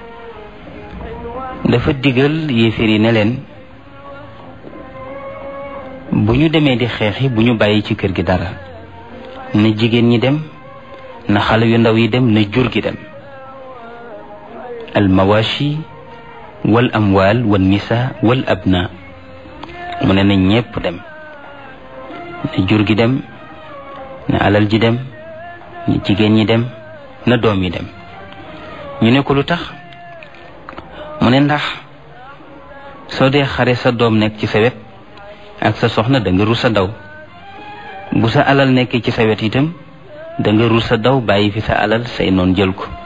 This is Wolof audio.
dafa digal yéeféer yi ne leen bu ñu demee di xeexi bu ñu bàyyi ci kër gi dara, na jigéen ñi dem, na xale yu ndaw yi dem, na jur gi dem. al mawashi wal amwal wal nisa wal abna, mu ne na ñépp dem, na jur gi dem, na alal ji dem, na jigéen ñi dem, na doom yi dem. ñu ne ko lu tax? mu ne ndax soo dee xare sa doom nekk ci sa wet ak sa soxna da nga rus a daw, bu sa alal nekkee ci sa wet itam da nga rus a daw bàyyi fi sa alal say noon jël ko.